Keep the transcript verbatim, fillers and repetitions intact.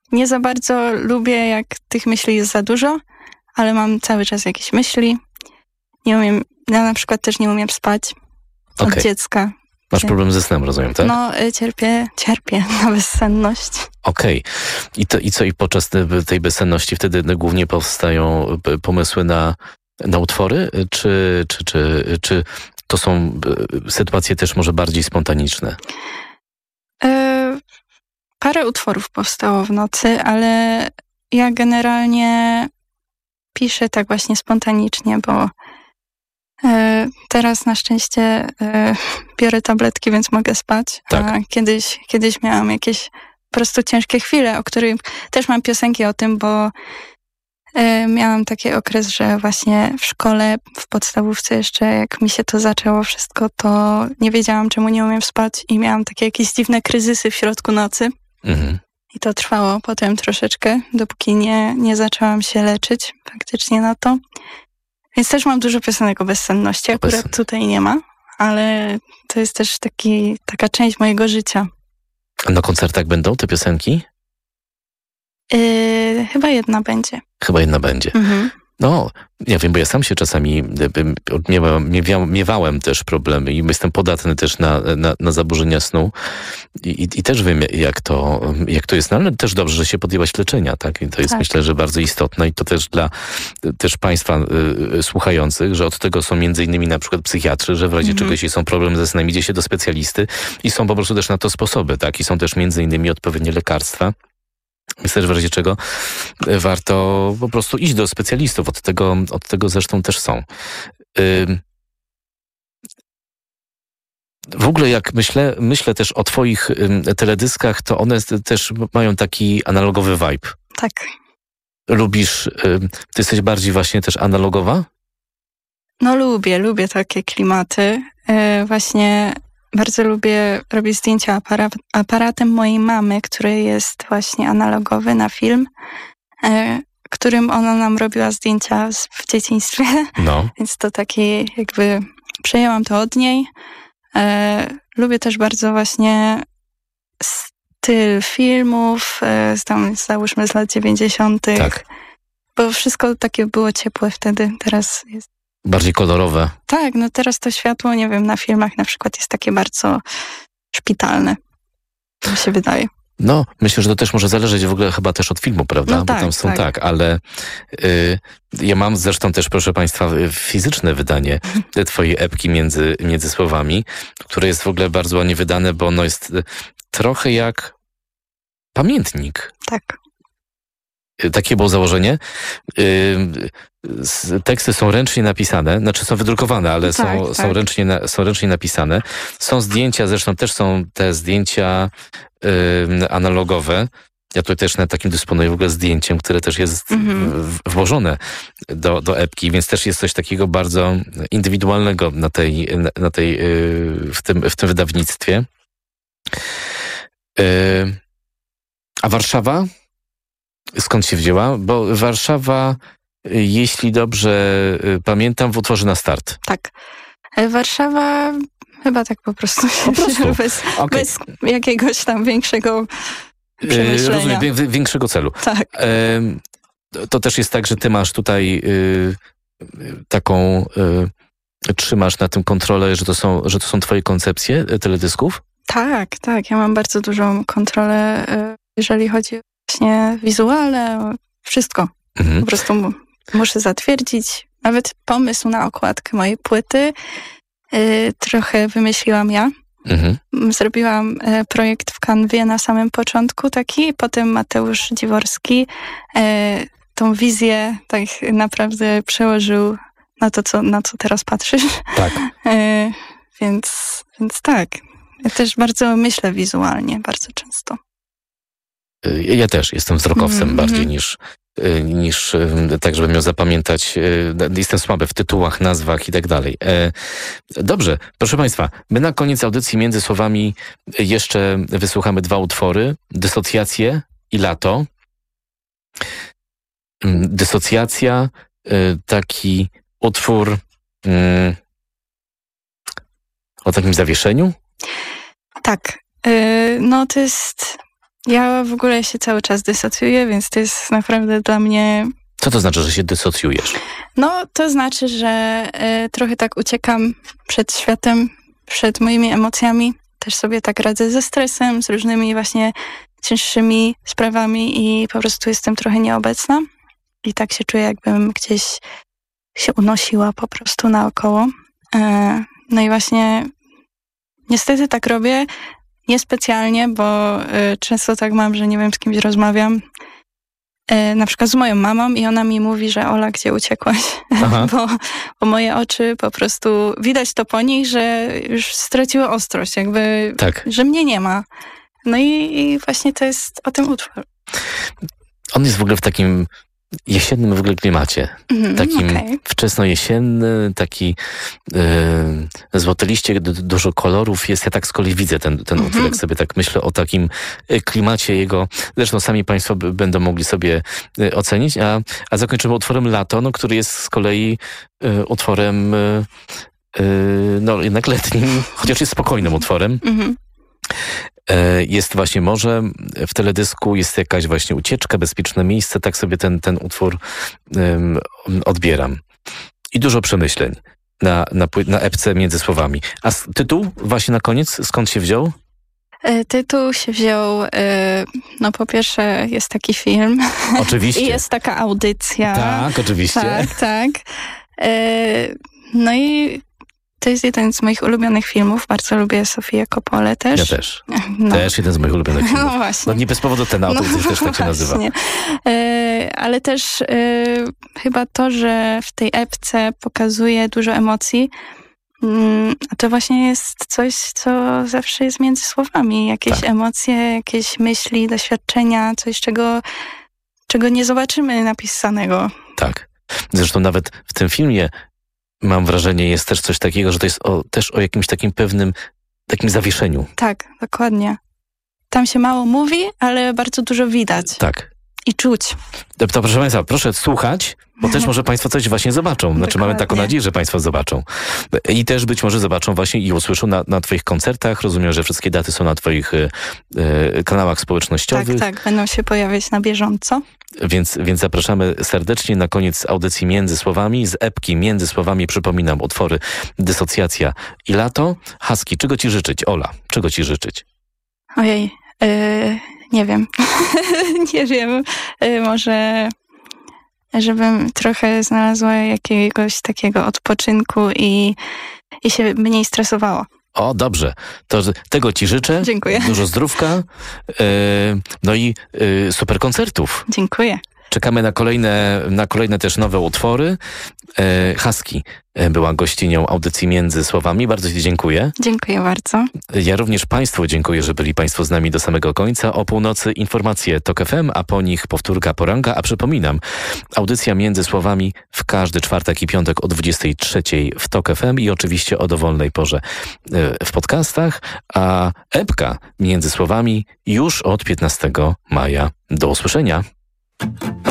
nie za bardzo lubię, jak tych myśli jest za dużo, ale mam cały czas jakieś myśli. Nie umiem, ja na przykład też nie umiem spać od okay. dziecka. Masz problem ze snem, rozumiem, tak? No, cierpię, cierpię na bezsenność. Okej. Okay. I, to, I co, i podczas tej bezsenności wtedy głównie powstają pomysły na, na utwory? Czy, czy, czy, czy to są sytuacje też może bardziej spontaniczne? E, parę utworów powstało w nocy, ale ja generalnie piszę tak właśnie spontanicznie, bo e, teraz na szczęście e, biorę tabletki, więc mogę spać. Tak. A kiedyś, kiedyś miałam jakieś po prostu ciężkie chwile, o których też mam piosenki o tym, bo e, miałam taki okres, że właśnie w szkole, w podstawówce jeszcze, jak mi się to zaczęło wszystko, to nie wiedziałam, czemu nie umiem spać i miałam takie jakieś dziwne kryzysy w środku nocy. Mhm. I to trwało potem troszeczkę, dopóki nie, nie zaczęłam się leczyć faktycznie na to. Więc też mam dużo piosenek o bezsenności. Akurat Bezsen. tutaj nie ma, ale to jest też taki, taka część mojego życia. A na koncertach będą te piosenki? Yy, chyba jedna będzie. Chyba jedna będzie. Mhm. No, ja wiem, bo ja sam się czasami miewałem, miewałem, miewałem też problemy i jestem podatny też na, na, na zaburzenia snu I, i też wiem, jak to, jak to jest, no, ale też dobrze, że się podjęłaś leczenia, tak? I to jest tak. myślę, że bardzo istotne i to też dla też państwa y, słuchających, że od tego są między innymi na przykład psychiatrzy, że w razie mhm. czegoś, jeśli są problemy ze snem, idzie się do specjalisty i są po prostu też na to sposoby, tak? I są też między innymi odpowiednie lekarstwa. Myślę, że w razie czego warto po prostu iść do specjalistów. Od tego, od tego zresztą też są. W ogóle jak myślę, myślę też o twoich teledyskach, to one też mają taki analogowy vibe. Tak. Lubisz, ty jesteś bardziej właśnie też analogowa? No lubię, lubię takie klimaty. Właśnie bardzo lubię robić zdjęcia aparat, aparatem mojej mamy, który jest właśnie analogowy na film, e, którym ona nam robiła zdjęcia w dzieciństwie. No. Więc to taki jakby przejęłam to od niej. E, lubię też bardzo właśnie styl filmów, e, tam załóżmy z lat dziewięćdziesiątych. Tak. Bo wszystko takie było ciepłe wtedy, teraz jest bardziej kolorowe. Tak, no teraz to światło, nie wiem, na filmach na przykład jest takie bardzo szpitalne. To mi się wydaje. No, myślę, że to też może zależeć w ogóle chyba też od filmu, prawda? No Bo tak, tam są tak, tak ale y, ja mam zresztą też, proszę państwa, fizyczne wydanie twojej epki między, między słowami, które jest w ogóle bardzo ładnie wydane, bo ono jest trochę jak pamiętnik. Tak. Takie było założenie. Teksty są ręcznie napisane, znaczy są wydrukowane, ale tak, są, tak. Są, ręcznie na, są ręcznie napisane. Są zdjęcia, zresztą też są te zdjęcia y, analogowe. Ja tutaj też na takim dysponuję w ogóle zdjęciem, które też jest mm-hmm. w, włożone do, do epki, więc też jest coś takiego bardzo indywidualnego na tej, na, na tej, y, w, tym, w tym wydawnictwie. Y, a Warszawa? Skąd się wzięła? Bo Warszawa, jeśli dobrze pamiętam, w utworze Na start. Tak. Warszawa chyba tak po prostu. Po prostu. Bez, okay. bez jakiegoś tam większego przemyślenia. Rozumiem, większego celu. Tak. To też jest tak, że ty masz tutaj taką, trzymasz na tym kontrolę, że to są, że to są twoje koncepcje teledysków? Tak, tak. Ja mam bardzo dużą kontrolę, jeżeli chodzi właśnie wizuale, wszystko. Mhm. Po prostu m- muszę zatwierdzić. Nawet pomysł na okładkę mojej płyty y, trochę wymyśliłam ja. Mhm. Zrobiłam y, projekt w Canwie na samym początku taki, potem Mateusz Dziworski y, tą wizję tak naprawdę przełożył na to, co, na co teraz patrzysz. Tak. Y, więc, więc tak. Ja też bardzo myślę wizualnie, bardzo często. Ja też jestem wzrokowcem mm-hmm. bardziej niż, niż tak, żebym miał zapamiętać. Jestem słaby w tytułach, nazwach i tak dalej. Dobrze, proszę państwa, my na koniec audycji między słowami jeszcze wysłuchamy dwa utwory. Dysocjację i Lato. Dysocjacja, taki utwór o takim zawieszeniu? Tak. No to jest Ja w ogóle się cały czas dysocjuję, więc to jest naprawdę dla mnie... Co to znaczy, że się dysocjujesz? No, to znaczy, że y, trochę tak uciekam przed światem, przed moimi emocjami. Też sobie tak radzę ze stresem, z różnymi właśnie cięższymi sprawami i po prostu jestem trochę nieobecna. I tak się czuję, jakbym gdzieś się unosiła po prostu naokoło. Y, no i właśnie niestety tak robię, niespecjalnie, bo y, często tak mam, że nie wiem, z kimś rozmawiam. Y, na przykład z moją mamą i ona mi mówi, że Ola, gdzie uciekłaś? bo, bo moje oczy po prostu, widać to po nich, że już straciły ostrość, jakby, tak. że mnie nie ma. No i, i właśnie to jest o tym utwór. On jest w ogóle w takim jesiennym w ogóle klimacie. Mm, takim okay. wczesnojesienny, taki yy, złote liście, dużo kolorów jest. Ja tak z kolei widzę ten, ten mm-hmm. utwór, jak sobie tak myślę o takim klimacie jego. Zresztą sami państwo b- będą mogli sobie y, ocenić. A, a zakończymy utworem Lato, no, który jest z kolei y, utworem y, y, no jednak letnim, chociaż jest spokojnym utworem. Mm-hmm. Jest właśnie morze, w teledysku jest jakaś właśnie ucieczka, bezpieczne miejsce, tak sobie ten, ten utwór um, odbieram. I dużo przemyśleń na, na, na epce między słowami. A tytuł właśnie na koniec, skąd się wziął? Tytuł się wziął, no po pierwsze jest taki film. Oczywiście. I jest taka audycja. Tak, oczywiście. Tak, tak. No i to jest jeden z moich ulubionych filmów. Bardzo lubię Sofię Coppolę też. Ja też. No. Też jeden z moich ulubionych filmów. No właśnie. No nie bez powodu ten autor no, też tak się nazywa. E, ale też e, chyba to, że w tej epce pokazuje dużo emocji, mm, to właśnie jest coś, co zawsze jest między słowami. Jakieś tak. emocje, jakieś myśli, doświadczenia, coś, czego, czego nie zobaczymy napisanego. Tak. Zresztą nawet w tym filmie mam wrażenie, jest też coś takiego, że to jest o, też o jakimś takim pewnym takim zawieszeniu. Tak, dokładnie. Tam się mało mówi, ale bardzo dużo widać. Tak. I czuć. To, to proszę Państwa, proszę słuchać, bo też może Państwo coś właśnie zobaczą. Znaczy dokładnie. Mamy taką nadzieję, że Państwo zobaczą. I też być może zobaczą właśnie i usłyszą na, na Twoich koncertach. Rozumiem, że wszystkie daty są na Twoich y, y, kanałach społecznościowych. Tak, tak. Będą się pojawiać na bieżąco. Więc, więc zapraszamy serdecznie na koniec audycji Między Słowami. Z epki Między Słowami przypominam utwory Dysocjacja i Lato. Husky, czego Ci życzyć? Ola, czego Ci życzyć? Ojej, yy, nie wiem. nie wiem. Yy, może żebym trochę znalazła jakiegoś takiego odpoczynku i, i się mniej stresowała. O, dobrze. To tego Ci życzę. Dziękuję. Dużo zdrówka. Yy, no i yy, super koncertów. Dziękuję. Czekamy na kolejne, na kolejne też nowe utwory. E, Husky była gościnią audycji Między Słowami. Bardzo Ci dziękuję. Dziękuję bardzo. Ja również Państwu dziękuję, że byli Państwo z nami do samego końca. O północy informacje Tok F M, a po nich powtórka poranka. A przypominam, audycja Między Słowami w każdy czwartek i piątek o dwudziestej trzeciej w Tok F M i oczywiście o dowolnej porze w podcastach. A epka Między Słowami już od piętnastego maja. Do usłyszenia.